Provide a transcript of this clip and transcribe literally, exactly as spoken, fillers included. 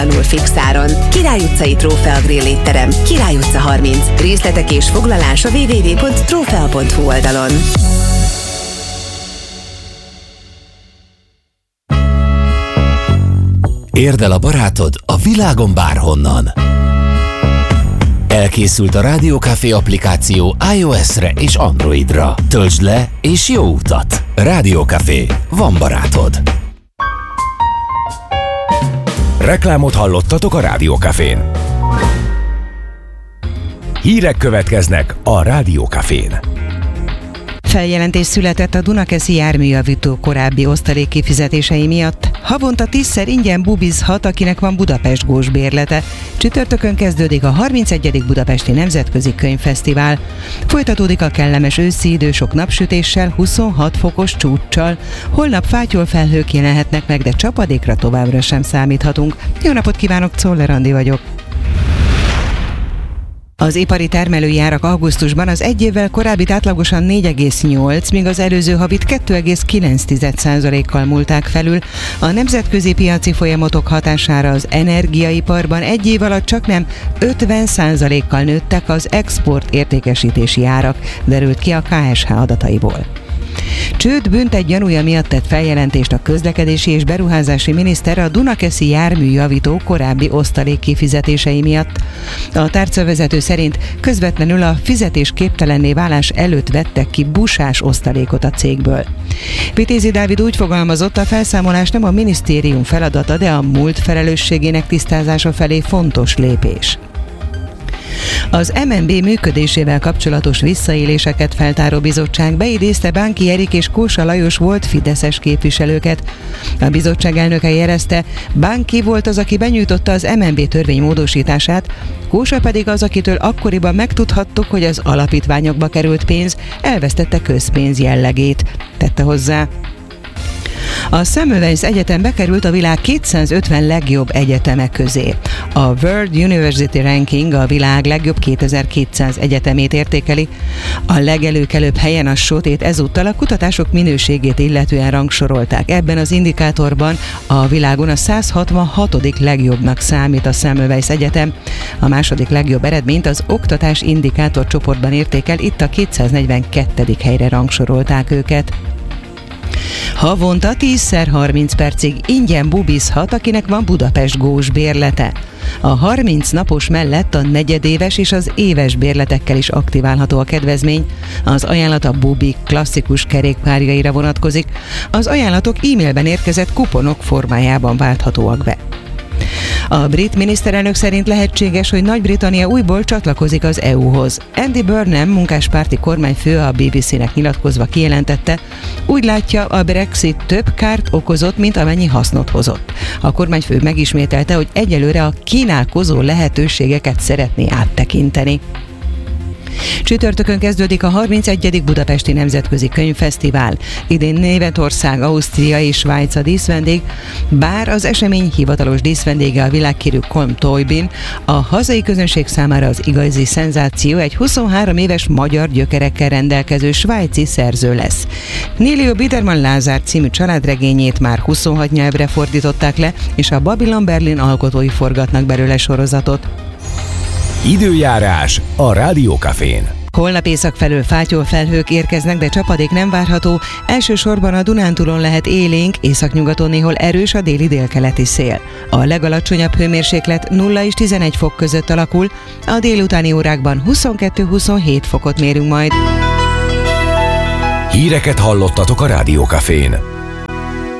fixáron. Király utcai Trófea Grill étterem, Király utca harminc. Részletek és foglalás a double-u double-u double-u pont trófea pont hu oldalon. Érd el a barátod a világon bárhonnan. Elkészült a Rádió Café applikáció iOS-re és Androidra. Töltsd le és jó utat! Rádió Café. Van barátod. Reklámot hallottatok a Rádió Cafén. Hírek következnek a Rádió Cafén. Feljelentés született a Dunakeszi járműjavító korábbi osztalék kifizetései miatt. Havonta tízszer ingyen bubizhat, akinek van Budapest Gós bérlete. Csütörtökön kezdődik a harmincegyedik Budapesti Nemzetközi Könyvfesztivál. Folytatódik a kellemes őszi idő sok napsütéssel, huszonhat fokos csúccsal. Holnap fátyolfelhők jelenhetnek meg, de csapadékra továbbra sem számíthatunk. Jó napot kívánok, Czoller Andi vagyok. Az ipari termelői árak augusztusban az egy évvel korábbit átlagosan négy egész nyolc, míg az előző havit kettő egész kilenc százalékkal múlták felül. A nemzetközi piaci folyamatok hatására az energiaiparban egy év alatt csaknem ötven százalékkal nőttek az export értékesítési árak, derült ki a ká es há adataiból. Csőd büntet gyanúja miatt tett feljelentést a közlekedési és beruházási miniszter a Dunakeszi járműjavító korábbi osztalék kifizetései miatt. A tárcavezető szerint közvetlenül a fizetésképtelenné válás előtt vettek ki busás osztalékot a cégből. Vitézi Dávid úgy fogalmazott, a felszámolás nem a minisztérium feladata, de a múlt felelősségének tisztázása felé fontos lépés. Az em en bé működésével kapcsolatos visszaéléseket feltáró bizottság beidézte Bánki Erik és Kósa Lajos volt fideszes képviselőket. A bizottság elnöke jelezte, Bánki volt az, aki benyújtotta az em en bé törvény módosítását, Kósa pedig az, akitől akkoriban megtudhattuk, hogy az alapítványokba került pénz elvesztette közpénz jellegét, tette hozzá. A Semmelweis Egyetem bekerült a világ kétszázötven legjobb egyetemek közé. A World University Ranking a világ legjobb kétezer-kétszáz egyetemét értékeli. A legelőkelőbb helyen a sótét ezúttal a kutatások minőségét illetően rangsorolták. Ebben az indikátorban a világon a száz hatvanhatodik legjobbnak számít a Semmelweis Egyetem. A második legjobb eredményt az oktatás indikátor csoportban értékel, itt a kétszáznegyvenkettedik helyre rangsorolták őket. Havonta tízszer harminc percig ingyen bubizhat, akinek van Budapest Gós bérlete. A harminc napos mellett a negyedéves és az éves bérletekkel is aktiválható a kedvezmény. Az ajánlat a bubik klasszikus kerékpárjaira vonatkozik. Az ajánlatok e-mailben érkezett kuponok formájában válthatóak be. A brit miniszterelnök szerint lehetséges, hogy Nagy-Britannia újból csatlakozik az é u-hoz. Andy Burnham, munkáspárti kormányfő a bé bé cé-nek nyilatkozva kijelentette, úgy látja, a Brexit több kárt okozott, mint amennyi hasznot hozott. A kormányfő megismételte, hogy egyelőre a kínálkozó lehetőségeket szeretné áttekinteni. Csütörtökön kezdődik a harmincegyedik Budapesti Nemzetközi Könyvfesztivál. Idén Németország, Ausztria és Svájc a díszvendég, bár az esemény hivatalos díszvendége a világhírű Colm Tóibín, a hazai közönség számára az igazi szenzáció egy huszonhárom éves magyar gyökerekkel rendelkező svájci szerző lesz. Nélio Biedermann Lázár című családregényét már huszonhat nyelvre fordították le, és a Babylon Berlin alkotói forgatnak belőle sorozatot. Időjárás a Rádió Cafén. Holnap észak felől fátyolfelhők érkeznek, de csapadék nem várható. Elsősorban a Dunántúlon lehet élénk, északnyugaton néhol erős a déli-délkeleti szél. A legalacsonyabb hőmérséklet nulla és tizenegy fok között alakul, a délutáni órákban huszonkettő-huszonhét fokot mérünk majd. Híreket hallottatok a Rádió Cafén.